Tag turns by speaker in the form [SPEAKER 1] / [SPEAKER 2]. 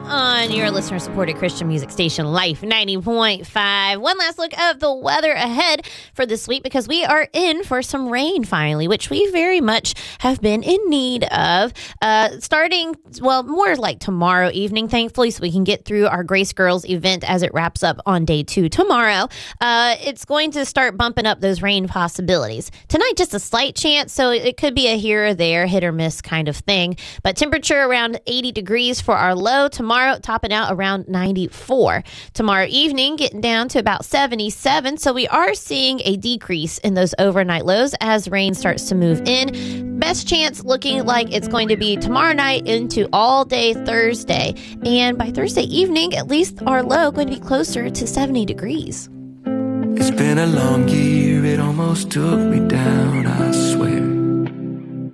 [SPEAKER 1] on your listener-supported Christian music station, Life 90.5. One last look of the weather ahead for this week, because we are in for some rain finally, which we very much have been in need of. Starting, well, more like tomorrow evening, thankfully, so we can get through our Grace Girls event as it wraps up on day 2 tomorrow. It's going to start bumping up those rain possibilities. Tonight, just a slight chance, so it could be a here or there, hit or miss kind of thing. But temperature around 80 degrees for our low. Tomorrow, topping out around 94. Tomorrow evening, getting down to about 77. So we are seeing a decrease in those overnight lows as rain starts to move in. Best chance looking like it's going to be tomorrow night into all day Thursday. And by Thursday evening, at least our low going to be closer to 70 degrees.
[SPEAKER 2] It's been a long year, it almost took me down. I